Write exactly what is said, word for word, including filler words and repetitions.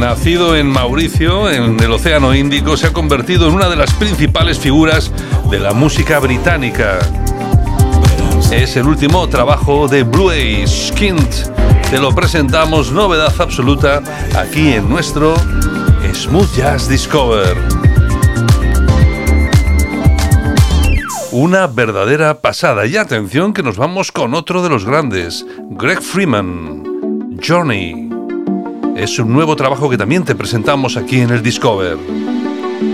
nacido en Mauricio, en el Océano Índico, se ha convertido en una de las principales figuras de la música británica. Es el último trabajo de Blue Eye, Skint. Te lo presentamos, novedad absoluta, aquí en nuestro Smooth Jazz Discover. Una verdadera pasada. Y atención que nos vamos con otro de los grandes, Greg Freeman, Journey. Es un nuevo trabajo que también te presentamos aquí en el Discover.